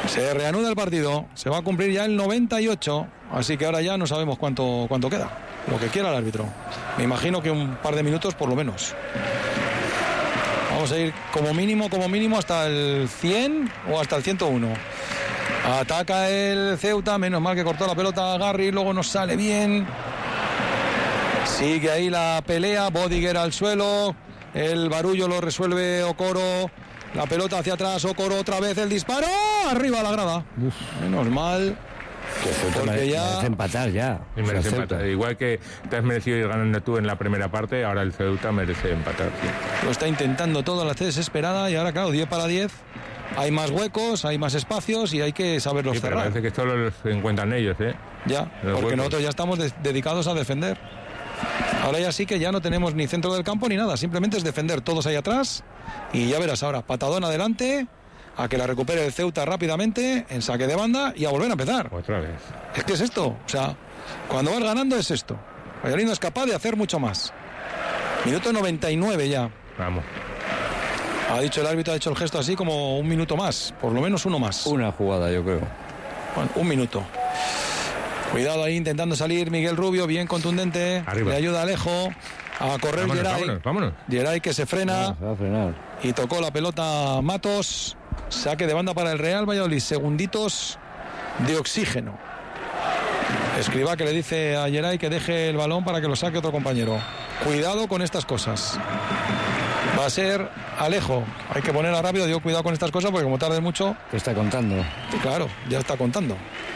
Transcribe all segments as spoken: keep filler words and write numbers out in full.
Se reanuda el partido, se va a cumplir ya el noventa y ocho, así que ahora ya no sabemos cuánto, cuánto queda, lo que quiera el árbitro. Me imagino que un par de minutos por lo menos. Vamos a ir como mínimo, como mínimo hasta el cien o hasta el ciento uno. Ataca el Ceuta, menos mal que cortó la pelota a Garri, luego nos sale bien. Sigue ahí la pelea, Bodiger al suelo, el barullo lo resuelve Okoro. La pelota hacia atrás, Okoro otra vez el disparo, arriba a la grada. Uf. Menos mal. Porque merece, ya... merece empatar ya. Sí, merece empatar. Igual que te has merecido ir ganando tú en la primera parte, ahora el Ceuta merece empatar. Sí. Lo está intentando todo, la hace desesperada y ahora, claro, diez para diez. Hay más huecos, hay más espacios y hay que saberlos sí, pero cerrar. parece que esto lo encuentran ellos, ¿eh? Ya, los porque huecos. Nosotros ya estamos de- dedicados a defender. Ahora ya sí que ya no tenemos ni centro del campo ni nada, simplemente es defender todos ahí atrás y ya verás ahora, patadón adelante, a que la recupere el Ceuta rápidamente, en saque de banda y a volver a empezar. Otra vez. Es que es esto, o sea, cuando vas ganando es esto. Valladolid no es capaz de hacer mucho más. Minuto noventa y nueve ya. Vamos. Ha dicho el árbitro, ha hecho el gesto así como un minuto más, por lo menos uno más. Una jugada, yo creo. Bueno, un minuto. Cuidado ahí intentando salir Miguel Rubio, bien contundente. Arriba. Le ayuda Alejo a correr vámonos, Geray. Vámonos, vámonos. Geray que se frena. No, se va a frenar. Y tocó la pelota a Matos. Saque de banda para el Real Valladolid. Segunditos de oxígeno. Escriba que le dice a Geray que deje el balón para que lo saque otro compañero. Cuidado con estas cosas. Va a ser Alejo. Hay que ponerla rápido. Digo cuidado con estas cosas porque como tarde mucho. ¿Qué está contando? Claro, ya está contando.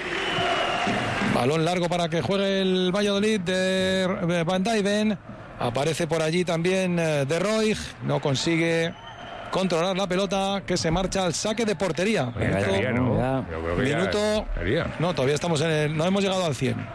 Balón largo para que juegue el Valladolid de Van Dijven. Aparece por allí también De Roig. No consigue controlar la pelota, que se marcha al saque de portería. Ya Minuto, estaría, ¿no? ya. Yo creo que minuto ya estaría. no, todavía estamos en el, no hemos llegado al cien.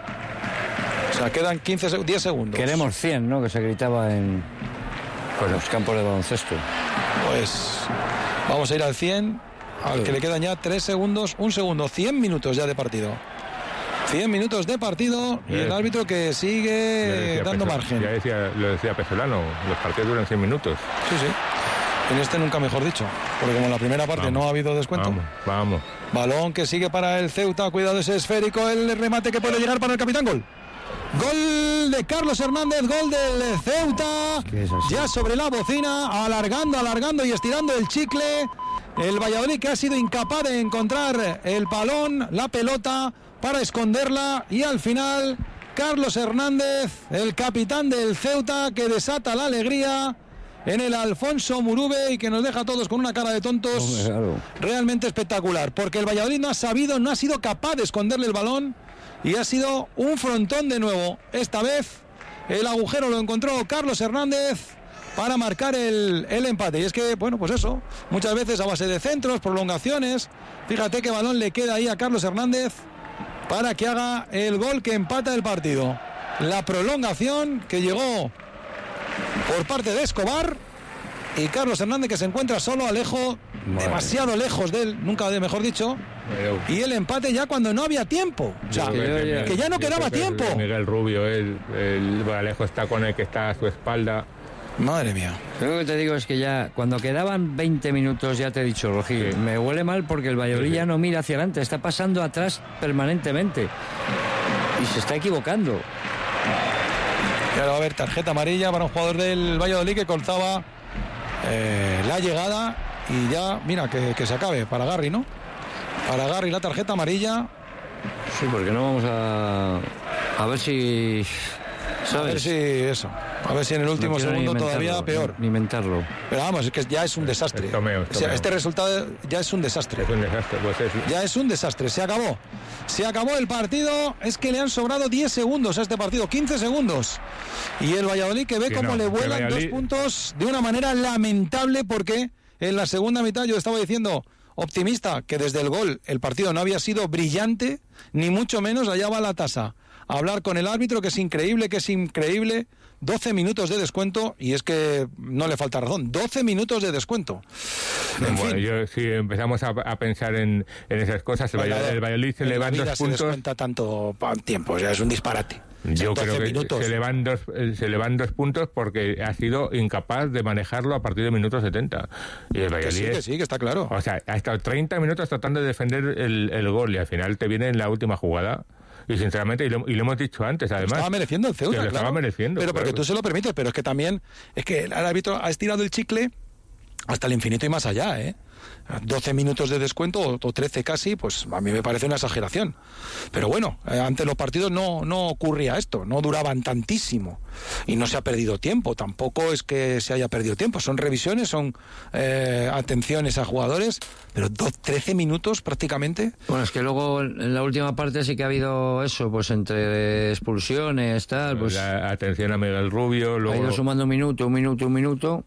O sea, quedan quince, diez segundos. Queremos cien, ¿no? Que se gritaba en pues los campos de baloncesto. Pues vamos a ir al cien, al Sí. que le quedan ya tres segundos, un segundo, cien minutos ya de partido. cien minutos de partido y Ya el árbitro que Ya sigue decía dando Peso- margen. Ya decía, lo decía Pesolano, los partidos duran cien minutos. Sí, sí. En este nunca mejor dicho, porque como en la primera parte Vamos, no ha habido descuento. Vamos, vamos. Balón que sigue para el Ceuta, cuidado ese esférico, el remate que puede llegar para el capitán, gol. Gol de Carlos Hernández, gol del Ceuta, ¿Qué es así? ya sobre la bocina, alargando, alargando y estirando el chicle. El Valladolid que ha sido incapaz de encontrar el balón, la pelota, para esconderla y al final Carlos Hernández, el capitán del Ceuta, que desata la alegría en el Alfonso Murube y que nos deja a todos con una cara de tontos. Hombre, claro. Realmente espectacular, porque el Valladolid no ha sabido, no ha sido capaz de esconderle el balón y ha sido un frontón de nuevo. Esta vez el agujero lo encontró Carlos Hernández para marcar el, el empate. Y es que, bueno, pues eso, muchas veces a base de centros, prolongaciones. Fíjate qué balón le queda ahí a Carlos Hernández para que haga el gol que empata el partido. La prolongación que llegó por parte de Escobar y Carlos Hernández, que se encuentra solo, Alejo, Madre. demasiado lejos de él, nunca de mejor dicho, y el empate ya cuando no había tiempo. O sea, Yo creo que- que ya no yo quedaba creo que tiempo. Miguel Rubio, el, el Alejo está con el que está a su espalda. Madre mía. Lo que te digo es que ya, cuando quedaban veinte minutos, ya te he dicho, Rogi, Sí. me huele mal porque el Valladolid Sí, sí. ya no mira hacia adelante, está pasando atrás permanentemente. Y se está equivocando. Y ahora va a haber tarjeta amarilla para un jugador del Valladolid que cortaba eh, la llegada y ya, mira, que, que se acabe para Garri, ¿no? Para Garri la tarjeta amarilla. Sí, porque no vamos a... A ver si... A ver ¿Sabes? si eso. A ver si en el último No quiero ni segundo inventarlo, todavía peor. Ni inventarlo. Pero vamos, es que ya es un desastre. Es tomeo, es O sea, tomeo. este resultado ya es un desastre. Es un desastre. Pues es, Ya es un desastre, se acabó. Se acabó el partido, es que le han sobrado diez segundos a este partido, quince segundos. Y el Valladolid que ve Sí, cómo no, le que vuelan Valladolid- dos puntos de una manera lamentable, porque en la segunda mitad yo estaba diciendo, optimista, que desde el gol el partido no había sido brillante, ni mucho menos, allá va la tasa. A hablar con el árbitro, que es increíble, que es increíble. doce minutos de descuento, y es que no le falta razón, doce minutos de descuento. En bueno, fin. yo, si empezamos a, a pensar en, en esas cosas, el Bueno, Valladolid, el Valladolid se en le la van vida dos se puntos. descuenta tanto pa- tiempo, o sea, es un disparate. Yo creo que minutos. se le, van dos, se le van dos puntos porque ha sido incapaz de manejarlo a partir del minuto setenta. Y el Valladolid, que sí, que sí, que está claro. O sea, ha estado treinta minutos tratando de defender el, el gol y al final te viene en la última jugada. Y sinceramente, y lo, y lo hemos dicho antes, además. Lo estaba mereciendo el Ceuta, que lo claro. estaba mereciendo. Pero claro. porque tú se lo permites, pero es que también, es que el árbitro ha estirado el chicle hasta el infinito y más allá, ¿eh? doce minutos de descuento, o trece casi, pues a mí me parece una exageración. Pero bueno, eh, antes los partidos no, no ocurría esto, no duraban tantísimo. Y no se ha perdido tiempo, tampoco es que se haya perdido tiempo. Son revisiones, son eh, atenciones a jugadores, pero trece minutos prácticamente. Bueno, es que luego en la última parte sí que ha habido eso, pues entre expulsiones, tal, pues... La atención a Miguel Rubio, luego... Ha ido sumando un minuto, un minuto, un minuto...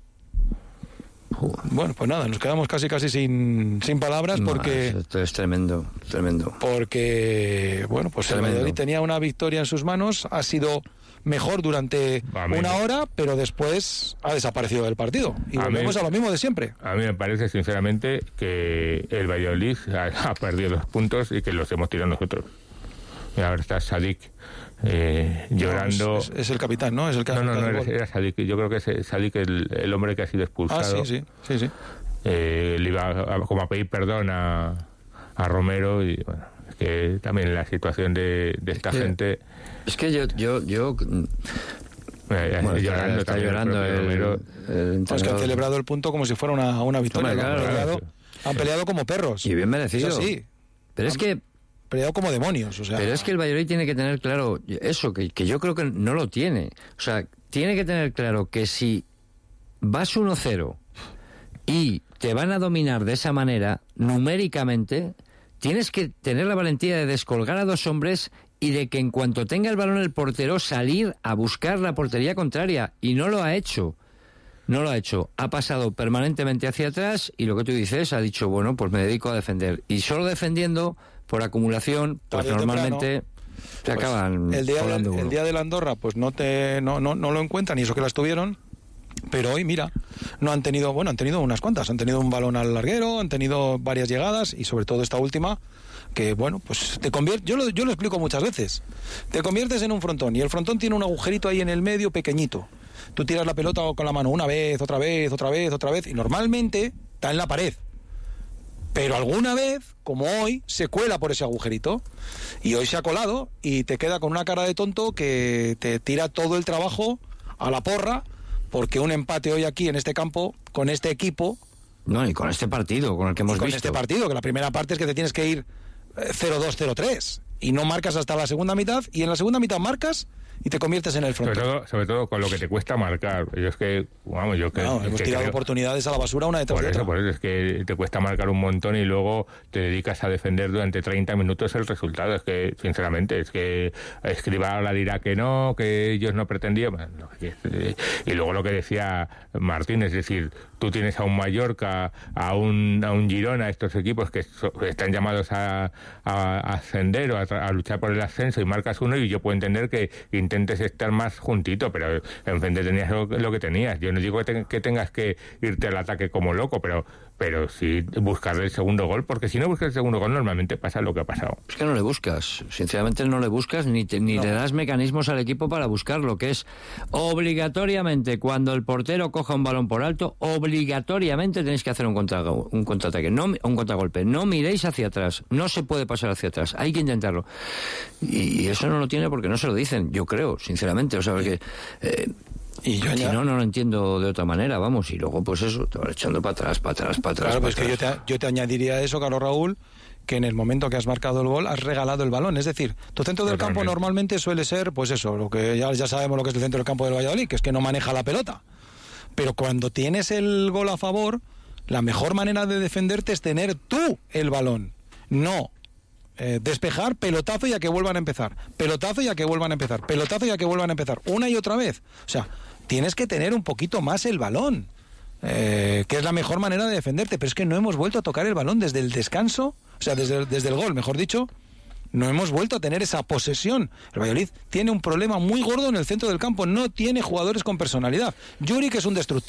Bueno, pues nada, nos quedamos casi casi sin, sin palabras porque... No, esto es tremendo, tremendo. Porque, bueno, pues tremendo. El Valladolid tenía una victoria en sus manos, ha sido mejor durante una hora, pero después ha desaparecido del partido. Y a volvemos mí, a lo mismo de siempre. A mí me parece, sinceramente, que el Valladolid ha, ha perdido dos puntos y que los hemos tirado nosotros. Y ahora está Sadik eh, llorando. No, es, es, es el capitán, ¿no? Es el no, no, no, era, era Sadik. Yo creo que es Sadik el, el hombre que ha sido expulsado. Ah, sí, sí, sí, sí. Eh, le iba a, a, como a pedir perdón a, a Romero y bueno, es que también la situación de, de esta es que, gente. Es que yo, yo, yo. Eh, bueno, llorando, está, está llorando el, Romero. el pues que han celebrado el punto como si fuera una, una victoria. Hombre, claro, han, peleado, claro. han peleado como perros. Y bien merecido. Eso sí. Pero es que peleado como demonios, o sea... Pero es que el Valladolid tiene que tener claro eso, que, que yo creo que no lo tiene. O sea, tiene que tener claro que si vas uno cero y te van a dominar de esa manera, numéricamente, tienes que tener la valentía de descolgar a dos hombres y de que en cuanto tenga el balón el portero salir a buscar la portería contraria. Y no lo ha hecho. No lo ha hecho. Ha pasado permanentemente hacia atrás y lo que tú dices, ha dicho, bueno, pues me dedico a defender. Y solo defendiendo... por acumulación, pues tarde normalmente temprano, se acaban pues el día volando del, el día de la Andorra pues no te no, no, no lo encuentran, y eso que las tuvieron, pero hoy mira, no han tenido, bueno, han tenido unas cuantas, han tenido un balón al larguero, han tenido varias llegadas y sobre todo esta última que bueno, pues te convierte, yo lo, yo lo explico muchas veces, te conviertes en un frontón y el frontón tiene un agujerito ahí en el medio pequeñito, tú tiras la pelota con la mano una vez, otra vez, otra vez, otra vez y normalmente está en la pared. Pero alguna vez, como hoy, se cuela por ese agujerito. Y hoy se ha colado y te queda con una cara de tonto que te tira todo el trabajo a la porra, porque un empate hoy aquí en este campo, con este equipo... No, y con este partido, con el que hemos con visto. Con este partido, que la primera parte es que te tienes que ir cero dos, cero tres. Y no marcas hasta la segunda mitad, y en la segunda mitad marcas... y te conviertes en el frontón. Sobre todo, sobre todo con lo que te cuesta marcar. Yo es que, vamos, yo que... No, hemos que tirado creo, oportunidades a la basura una detrás por de eso, otra. Por eso, es que te cuesta marcar un montón y luego te dedicas a defender durante treinta minutos el resultado. Es que, sinceramente, es que Escribá ahora dirá que no, que ellos no pretendían... Y luego lo que decía Martín, es decir, tú tienes a un Mallorca, a un, a un Girona, estos equipos que so, están llamados a, a, a ascender o a, a luchar por el ascenso y marcas uno, y yo puedo entender que intentes estar más juntito, pero enfrente tenías lo, lo que tenías. Yo no digo que, te, que tengas que irte al ataque como loco, pero pero sí buscar el segundo gol, porque si no buscas el segundo gol normalmente pasa lo que ha pasado. Es que no le buscas, sinceramente no le buscas ni, te, ni no. le das mecanismos al equipo para buscarlo, que es obligatoriamente cuando el portero coja un balón por alto, obligatoriamente tenéis que hacer un, contra, un contraataque, no un contragolpe, no miréis hacia atrás, no se puede pasar hacia atrás, hay que intentarlo. Y eso no lo tiene porque no se lo dicen, yo creo, sinceramente, o sea, porque... Eh, Y yo si no, no lo entiendo de otra manera, vamos, y luego pues eso, te vas echando para atrás, para atrás, para atrás. Claro, pues atrás. que yo te, yo te añadiría a eso, Carlos Raúl, que en el momento que has marcado el gol has regalado el balón, es decir, tu centro del Totalmente. campo normalmente suele ser, pues eso, lo que ya, ya sabemos lo que es el centro del campo del Valladolid, que es que no maneja la pelota, pero cuando tienes el gol a favor, la mejor manera de defenderte es tener tú el balón, no Eh, despejar, pelotazo y a que vuelvan a empezar, pelotazo y a que vuelvan a empezar, pelotazo y a que vuelvan a empezar, una y otra vez. O sea, tienes que tener un poquito más el balón, eh, que es la mejor manera de defenderte, pero es que no hemos vuelto a tocar el balón desde el descanso, o sea, desde, desde el gol, mejor dicho, no hemos vuelto a tener esa posesión. El Valladolid tiene un problema muy gordo en el centro del campo, no tiene jugadores con personalidad. Juric es un destructor,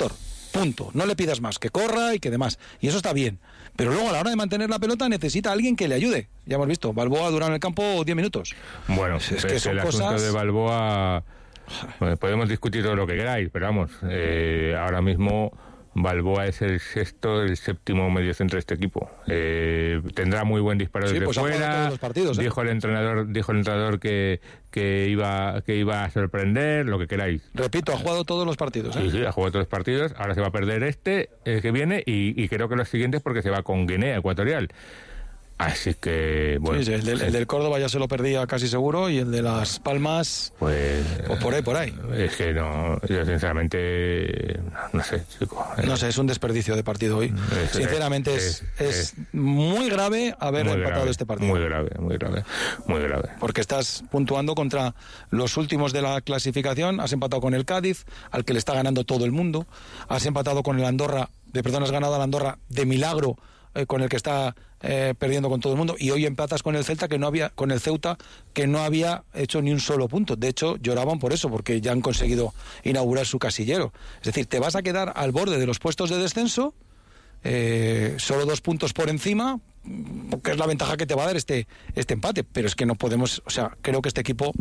Punto. No le pidas más, que corra y que demás. Y eso está bien. Pero luego a la hora de mantener la pelota necesita a alguien que le ayude. Ya hemos visto, Balboa dura en el campo diez minutos. Bueno, es, es que que son el cosas... asunto de Balboa, bueno, podemos discutir todo lo que queráis, pero vamos, eh, ahora mismo Balboa es el sexto, el séptimo mediocentro de este equipo. Eh, tendrá muy buen disparo sí, desde pues fuera. Todos los partidos, ¿eh? Dijo el entrenador, dijo el entrenador que, que iba que iba a sorprender, lo que queráis. Repito, ha jugado todos los partidos. ¿eh? Sí, sí, ha jugado todos los partidos. Ahora se va a perder este, el que viene, y, y creo que los siguientes porque se va con Guinea Ecuatorial. Así que, bueno. Sí, sí, el, del, el del Córdoba ya se lo perdía casi seguro, y el de Las Palmas, pues, pues por ahí, por ahí. Es que no, yo sinceramente, no sé, chico. No sé, es un desperdicio de partido hoy. Es, sinceramente es, es, es, es muy grave haber muy empatado grave, este partido. Muy grave, muy grave, muy grave. Porque estás puntuando contra los últimos de la clasificación, has empatado con el Cádiz, al que le está ganando todo el mundo, has empatado con el Andorra, de perdón, has ganado al Andorra de milagro, eh, con el que está eh, perdiendo con todo el mundo, y hoy empatas con el Celta que no había, con el Ceuta que no había hecho ni un solo punto. De hecho, lloraban por eso, porque ya han conseguido inaugurar su casillero. Es decir, te vas a quedar al borde de los puestos de descenso, eh, solo dos puntos por encima, que es la ventaja que te va a dar este, este empate. Pero es que no podemos, o sea, creo que este equipo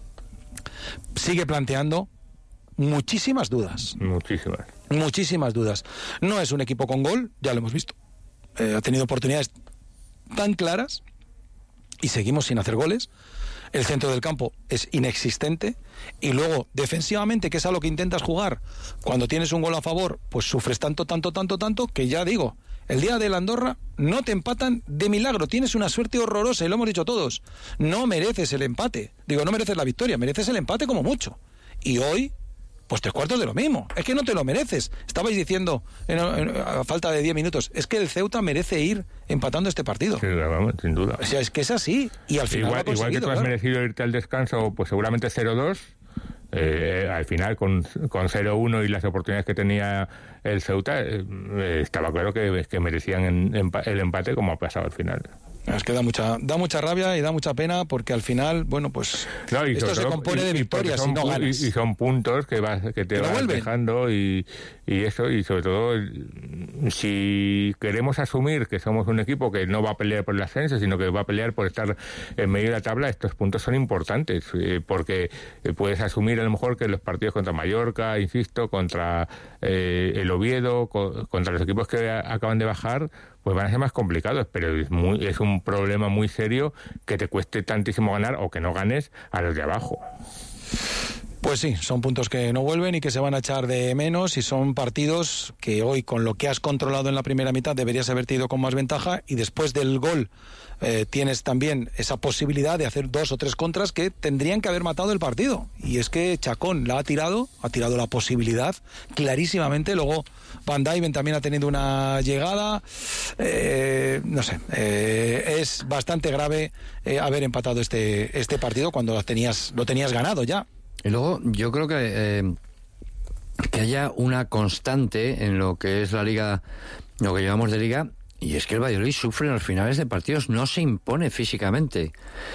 sigue planteando muchísimas dudas. Muchísimas. Muchísimas dudas. No es un equipo con gol, ya lo hemos visto. Eh, ha tenido oportunidades tan claras y seguimos sin hacer goles. El centro del campo es inexistente, y luego defensivamente, que es a lo que intentas jugar, cuando tienes un gol a favor, pues sufres tanto, tanto, tanto, tanto, que ya digo, el día de la Andorra no te empatan de milagro, tienes una suerte horrorosa, y lo hemos dicho todos, no mereces el empate, digo, no mereces la victoria, mereces el empate como mucho, y hoy pues tres cuartos de lo mismo. Es que no te lo mereces. Estabais diciendo, en, en, a falta de diez minutos, es que el Ceuta merece ir empatando este partido. Sí, vamos, sin duda. O sea, es que es así. Y al final igual, lo ha igual que tú has claro. merecido irte al descanso, pues seguramente cero dos. Eh, al final, con, con cero uno y las oportunidades que tenía el Ceuta, eh, estaba claro que, que merecían en, en, el empate, como ha pasado al final. Es que da mucha da mucha rabia y da mucha pena, porque al final, bueno, pues no, esto se todo, compone y, de victorias y, y no ganas. Y, y son puntos que vas que te vas dejando y, y eso, y sobre todo si queremos asumir que somos un equipo que no va a pelear por el ascenso, sino que va a pelear por estar en medio de la tabla, estos puntos son importantes, eh, porque puedes asumir a lo mejor que los partidos contra Mallorca, insisto, contra eh, el Oviedo, co contra los equipos que acaban de bajar, pues van a ser más complicados, pero es, muy, es un problema muy serio que te cueste tantísimo ganar o que no ganes a los de abajo. Pues sí, son puntos que no vuelven y que se van a echar de menos, y son partidos que hoy, con lo que has controlado en la primera mitad, deberías haberte ido con más ventaja, y después del gol eh, tienes también esa posibilidad de hacer dos o tres contras que tendrían que haber matado el partido. Y es que Chacón la ha tirado, ha tirado la posibilidad clarísimamente. Luego Van Dijven también ha tenido una llegada. Eh, no sé, eh, es bastante grave eh, haber empatado este, este partido cuando lo tenías, lo tenías ganado ya. Y luego yo creo que eh, que haya una constante en lo que es la liga, lo que llevamos de liga, y es que el Valladolid sufre en los finales de partidos, no se impone físicamente.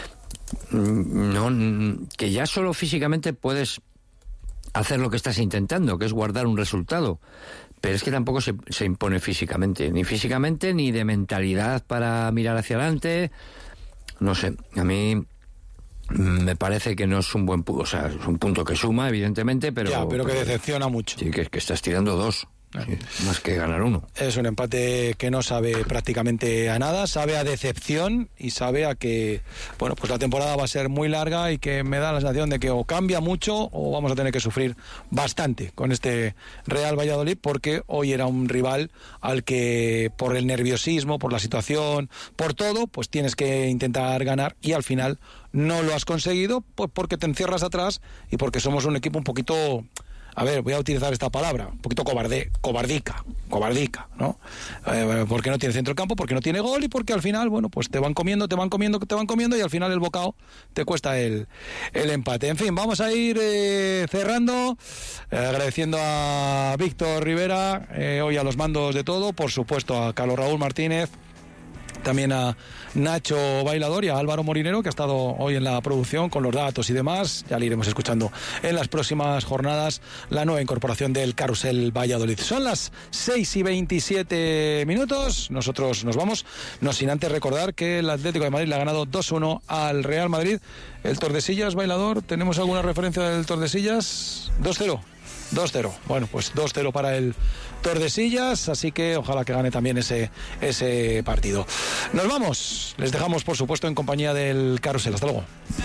No, que ya solo físicamente puedes hacer lo que estás intentando, que es guardar un resultado, pero es que tampoco se, se impone físicamente, ni físicamente ni de mentalidad para mirar hacia adelante. No sé, a mí me parece que no es un buen punto, o sea, es un punto que suma, evidentemente, pero... Ya, pero que pero, decepciona mucho. Sí, que, que estás tirando dos, sí, más que ganar uno. Es un empate que no sabe prácticamente a nada, sabe a decepción y sabe a que, bueno, pues la temporada va a ser muy larga, y que me da la sensación de que o cambia mucho o vamos a tener que sufrir bastante con este Real Valladolid, porque hoy era un rival al que, por el nerviosismo, por la situación, por todo, pues tienes que intentar ganar, y al final no lo has conseguido, pues porque te encierras atrás y porque somos un equipo un poquito... A ver, voy a utilizar esta palabra, un poquito cobarde, cobardica, cobardica, ¿no? Eh, porque no tiene centro del campo, porque no tiene gol, y porque al final, bueno, pues te van comiendo, te van comiendo, te van comiendo, y al final el bocado te cuesta el, el empate. En fin, vamos a ir eh, cerrando, eh, agradeciendo a Víctor Rivera, eh, hoy a los mandos de todo, por supuesto a Carlos Raúl Martínez, también a Nacho Bailador y a Álvaro Morinero, que ha estado hoy en la producción con los datos y demás. Ya le iremos escuchando en las próximas jornadas la nueva incorporación del Carrusel Valladolid. Son las seis y veintisiete minutos. Nosotros nos vamos, no sin antes recordar que el Atlético de Madrid le ha ganado dos uno al Real Madrid. El Tordesillas, Bailador, ¿tenemos alguna referencia del Tordesillas? dos cero. dos cero. Bueno, pues dos cero para el Tordesillas, así que ojalá que gane también ese, ese partido. Nos vamos. Les dejamos, por supuesto, en compañía del Carrusel. Hasta luego.